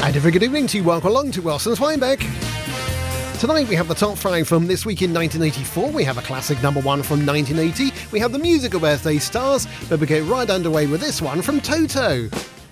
And a very good evening to you. Welcome along to Wilson's Winebeck. Tonight we have the top 5 from this week in 1984. We have a classic number 1 from 1980. We have the musical birthday stars, but we get right underway with this one from Toto.